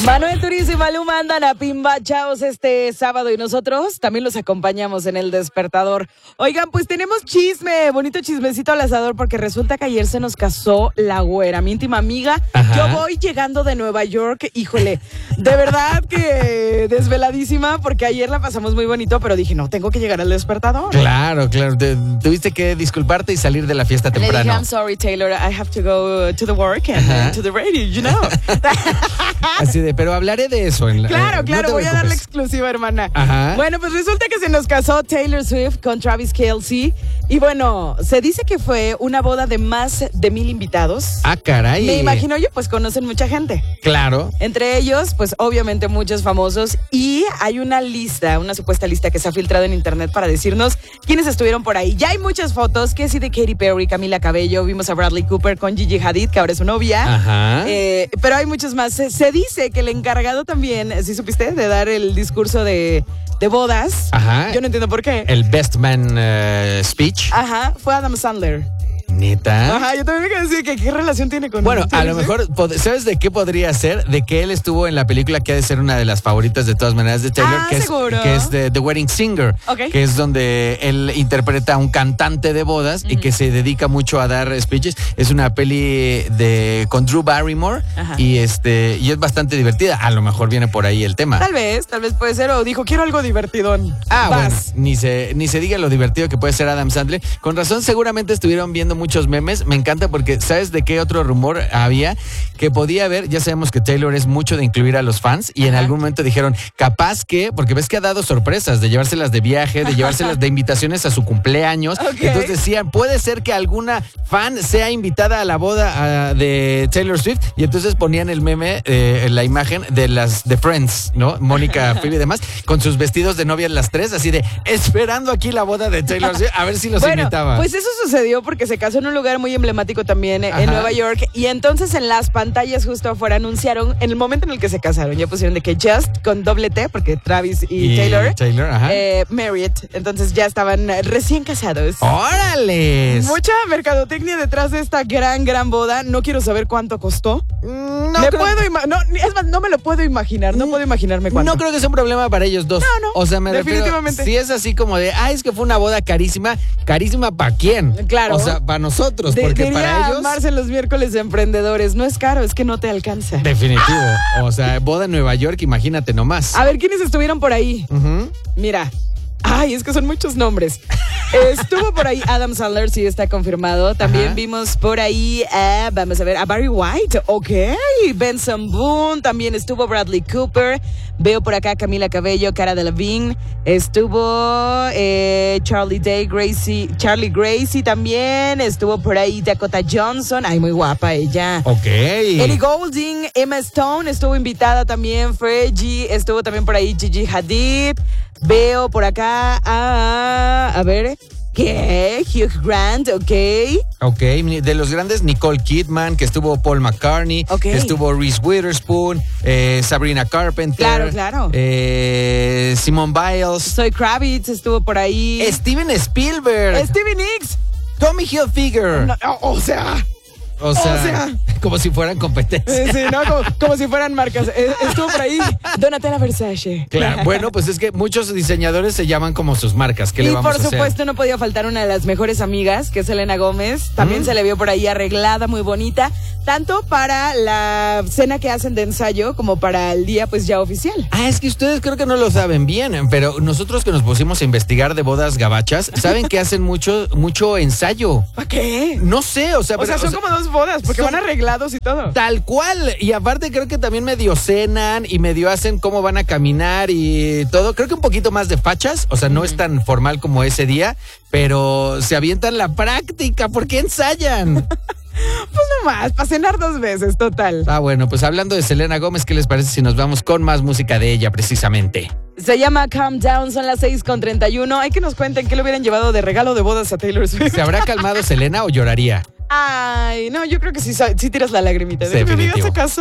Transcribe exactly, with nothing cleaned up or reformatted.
Manuel Turizo y Maluma andan a pimbachaos este sábado y nosotros también los acompañamos en El Despertador. Oigan, pues tenemos chisme, bonito chismecito al asador porque resulta que ayer se nos casó la güera, mi íntima amiga. Ajá. Yo voy llegando de Nueva York, híjole, de verdad que desveladísima porque ayer la pasamos muy bonito, pero dije, no, tengo que llegar al Despertador. Claro, claro. Te- tuviste que disculparte y salir de la fiesta Le dije, temprano. I'm sorry, Taylor, I have to go to the work and uh, to the radio, you know. Así de, pero hablaré de eso. En la, Claro, eh, claro, no te voy a dar la preocupes. exclusiva, hermana. Ajá. Bueno, pues resulta que se nos casó Taylor Swift con Travis Kelce. Y bueno, se dice que fue una boda de más de mil invitados. Ah, caray. Me imagino yo, pues conocen mucha gente. Claro. Entre ellos, pues obviamente muchos famosos. Y hay una lista, una supuesta lista que se ha filtrado en internet para decirnos quiénes estuvieron por ahí. Ya hay muchas fotos, que sí de Katy Perry, Camila Cabello, vimos a Bradley Cooper con Gigi Hadid, que ahora es su novia. Ajá. Eh, pero hay muchos más. Se, se dice que el encargado también, ¿sí supiste? De dar el discurso de, de bodas. Ajá. Yo no entiendo por qué. El Best Man eh, Speech. Ajá, fue Adam Sandler. Neta. Ajá, yo también me quedé así, que qué relación tiene con Bueno, a Taylor lo Swift? mejor, pod- ¿sabes de qué podría ser? De que él estuvo en la película que ha de ser una de las favoritas de todas maneras de Taylor, Ah, que, es, seguro. que es de The Wedding Singer, Ok. que es donde él interpreta a un cantante de bodas y que se dedica mucho a dar speeches. Es una peli de con Drew Barrymore Ajá. y este y es bastante divertida. A lo mejor viene por ahí el tema. Tal vez, tal vez puede ser. O dijo, quiero algo divertidón. Ah, bueno, Vas. ni se, ni se diga lo divertido que puede ser Adam Sandler. Con razón, seguramente estuvieron viendo muchos memes. Me encanta porque, ¿sabes de qué otro rumor había? Que podía haber, ya sabemos que Taylor es mucho de incluir a los fans y en Ajá. algún momento dijeron, capaz que, porque ves que ha dado sorpresas de llevárselas de viaje, de llevárselas de invitaciones a su cumpleaños. Ok. Entonces decían, puede ser que alguna fan sea invitada a la boda ah, de Taylor Swift y entonces ponían el meme, eh, la imagen de las de Friends, ¿no? Mónica, Phoebe y demás, con sus vestidos de novias las tres, así de esperando aquí la boda de Taylor Swift, a ver si los Bueno, invitaba. pues eso sucedió porque se casó en un lugar muy emblemático también eh, Ajá. en Nueva York y entonces en las pantallas justo afuera anunciaron en el momento en el que se casaron, ya pusieron de que Just con doble T porque Travis y, Y Taylor, Taylor, ajá. eh, married, entonces ya estaban eh, recién casados. ¡Órale! Mucha mercadotecnia detrás de esta gran, gran boda. No quiero saber cuánto costó. Mm, No me creo, puedo ima- no, es más, no me lo puedo imaginar. No puedo imaginarme cuánto. no creo que sea un problema para ellos dos. No, no, O sea, me definitivamente. refiero, si es así como de, ah, es que fue una boda carísima, ¿carísima para quién? Claro. O sea, para nosotros, De- porque diría para ellos... Marce los miércoles de emprendedores. No es caro, es que no te alcanza. Definitivo. O sea, boda en Nueva York, imagínate nomás. A ver, ¿quiénes estuvieron por ahí? Ujú. Mira. Ay, es que son muchos nombres. Estuvo por ahí Adam Sandler, sí está confirmado. También Ajá. vimos por ahí, a, vamos a ver, a Barry White. Ok. Benson Boone. También estuvo Bradley Cooper. Veo por acá a Camila Cabello, Cara Delevingne. Estuvo eh, Charlie Day, Gracie, Charlie Gracie también. Estuvo por ahí Dakota Johnson. Ay, muy guapa ella. Ok. Ellie Goulding, Emma Stone estuvo invitada también, Fergie, estuvo también por ahí Gigi Hadid. Veo por acá a, a ver, ¿qué? Hugh Grant, ok. Ok, de los grandes, Nicole Kidman, que estuvo Paul McCartney, Ok. estuvo Reese Witherspoon, eh, Sabrina Carpenter. Claro, claro. Eh, Simone Biles. Soy Kravitz estuvo por ahí. Steven Spielberg. Stevie Nicks. Tommy Hilfiger. No, o o sea, o, sea, o sea. como si fueran competencia. eh, sí, ¿no? Como, como si fueran marcas. Eh, Estuvo por ahí Donatella Versace. Claro, bueno, pues es que muchos diseñadores se llaman como sus marcas. ¿Qué Y le vamos por a hacer? supuesto no podía faltar una de las mejores amigas, que es Selena Gómez. También Mm. se le vio por ahí arreglada, muy bonita, tanto para la cena que hacen de ensayo como para el día pues ya oficial. Ah, es que ustedes creo que no lo saben bien, pero nosotros que nos pusimos a investigar de bodas gabachas, saben que hacen mucho, mucho ensayo. ¿Para qué? No sé, o sea, O pero, sea, son o sea, como dos bodas, porque son- van arreglados y todo. tal cual. Y aparte creo que también medio cenan y medio hacen cómo van a caminar y todo. Creo que un poquito más de fachas, o sea, no es tan formal como ese día, pero se avientan la práctica. ¿Por qué ensayan? Pues nomás, para cenar dos veces, total. Ah, bueno, pues hablando de Selena Gómez, ¿qué les parece si nos vamos con más música de ella precisamente? Se llama Calm Down, son las seis con treinta y uno. Hay que nos cuenten qué le hubieran llevado de regalo de bodas a Taylor Swift. ¿Se habrá calmado Selena o lloraría? Ay, no, yo creo que sí, sa- sí tiras la lagrimita. De que mi amiga Definitivo. se casó.